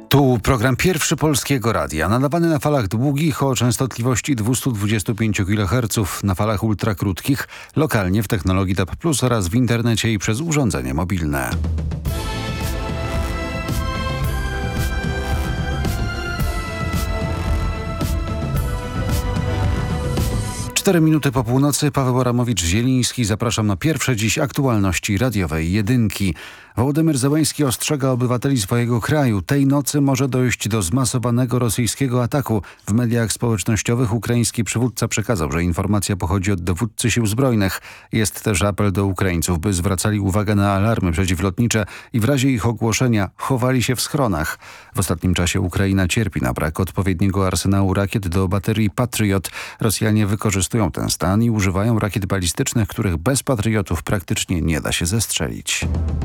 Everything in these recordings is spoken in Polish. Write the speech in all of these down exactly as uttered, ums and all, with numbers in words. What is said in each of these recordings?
Tu program Pierwszy Polskiego Radia, nadawany na falach długich o częstotliwości dwieście dwadzieścia pięć kiloherców, na falach ultrakrótkich, lokalnie w technologii D A B plus oraz w internecie i przez urządzenie mobilne. Cztery minuty po północy, Paweł Aramowicz-Zieliński. Zapraszam na pierwsze dziś aktualności radiowej jedynki. Wołodymyr Zełenski ostrzega obywateli swojego kraju. Tej nocy może dojść do zmasowanego rosyjskiego ataku. W mediach społecznościowych ukraiński przywódca przekazał, że informacja pochodzi od dowódcy sił zbrojnych. Jest też apel do Ukraińców, by zwracali uwagę na alarmy przeciwlotnicze i w razie ich ogłoszenia chowali się w schronach. W ostatnim czasie Ukraina cierpi na brak odpowiedniego arsenału rakiet do baterii Patriot. Rosjanie wykorzystują ten stan i używają rakiet balistycznych, których bez Patriotów praktycznie nie da się zestrzelić.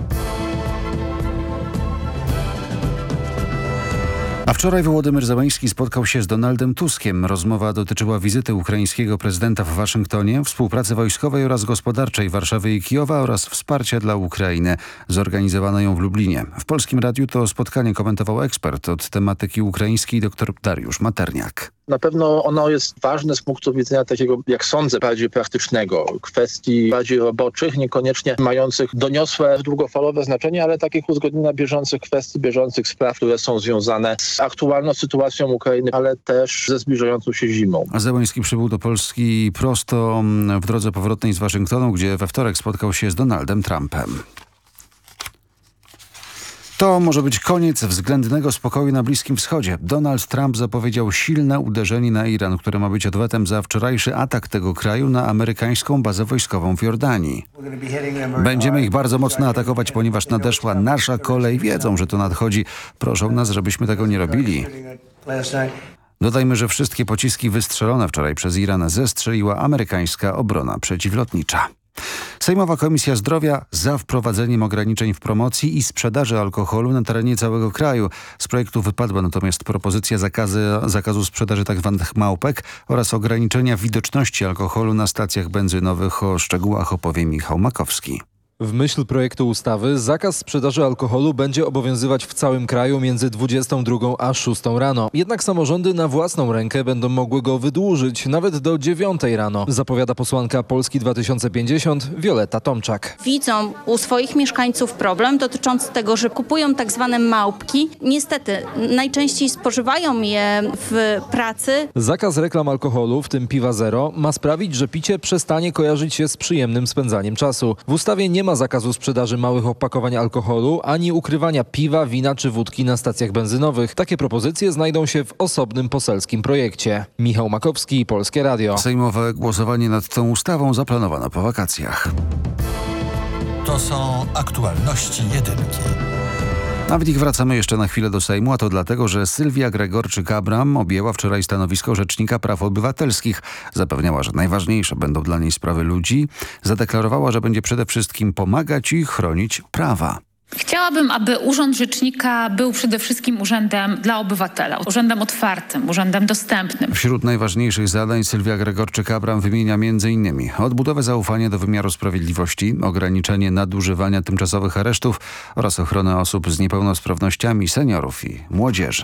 A wczoraj Wołodymyr Zełenski spotkał się z Donaldem Tuskiem. Rozmowa dotyczyła wizyty ukraińskiego prezydenta w Waszyngtonie, współpracy wojskowej oraz gospodarczej Warszawy i Kijowa oraz wsparcia dla Ukrainy. Zorganizowano ją w Lublinie. W Polskim Radiu to spotkanie komentował ekspert od tematyki ukraińskiej dr Dariusz Materniak. Na pewno ono jest ważne z punktu widzenia takiego, jak sądzę, bardziej praktycznego, kwestii bardziej roboczych, niekoniecznie mających doniosłe, długofalowe znaczenie, ale takich uzgodnienia bieżących kwestii, bieżących spraw, które są związane z aktualną sytuacją Ukrainy, ale też ze zbliżającą się zimą. Zełenski przybył do Polski prosto w drodze powrotnej z Waszyngtonu, gdzie we wtorek spotkał się z Donaldem Trumpem. To może być koniec względnego spokoju na Bliskim Wschodzie. Donald Trump zapowiedział silne uderzenie na Iran, które ma być odwetem za wczorajszy atak tego kraju na amerykańską bazę wojskową w Jordanii. Będziemy ich bardzo mocno atakować, ponieważ nadeszła nasza kolej. Wiedzą, że to nadchodzi. Proszą nas, żebyśmy tego nie robili. Dodajmy, że wszystkie pociski wystrzelone wczoraj przez Iran zestrzeliła amerykańska obrona przeciwlotnicza. Sejmowa Komisja Zdrowia za wprowadzeniem ograniczeń w promocji i sprzedaży alkoholu na terenie całego kraju. Z projektu wypadła natomiast propozycja zakazy, zakazu sprzedaży tzw. małpek oraz ograniczenia widoczności alkoholu na stacjach benzynowych. O szczegółach opowie Michał Makowski. W myśl projektu ustawy zakaz sprzedaży alkoholu będzie obowiązywać w całym kraju między dwudziestą drugą a szóstą rano. Jednak samorządy na własną rękę będą mogły go wydłużyć nawet do dziewiątej rano, zapowiada posłanka Polski dwa tysiące pięćdziesiąt Wioletta Tomczak. Widzą u swoich mieszkańców problem dotyczący tego, że kupują tak zwane małpki. Niestety najczęściej spożywają je w pracy. Zakaz reklam alkoholu, w tym piwa zero, ma sprawić, że picie przestanie kojarzyć się z przyjemnym spędzaniem czasu. W ustawie nie ma zakazu sprzedaży małych opakowań alkoholu, ani ukrywania piwa, wina czy wódki na stacjach benzynowych. Takie propozycje znajdą się w osobnym poselskim projekcie. Michał Makowski, Polskie Radio. Sejmowe głosowanie nad tą ustawą zaplanowano po wakacjach. To są aktualności jedynki. A w nich wracamy jeszcze na chwilę do Sejmu, a to dlatego, że Sylwia Gregorczyk-Abram objęła wczoraj stanowisko Rzecznika Praw Obywatelskich. Zapewniała, że najważniejsze będą dla niej sprawy ludzi. Zadeklarowała, że będzie przede wszystkim pomagać i chronić prawa. Chciałabym, aby Urząd Rzecznika był przede wszystkim urzędem dla obywatela, urzędem otwartym, urzędem dostępnym. Wśród najważniejszych zadań Sylwia Gregorczyk-Abram wymienia między innymi odbudowę zaufania do wymiaru sprawiedliwości, ograniczenie nadużywania tymczasowych aresztów oraz ochronę osób z niepełnosprawnościami, seniorów i młodzieży.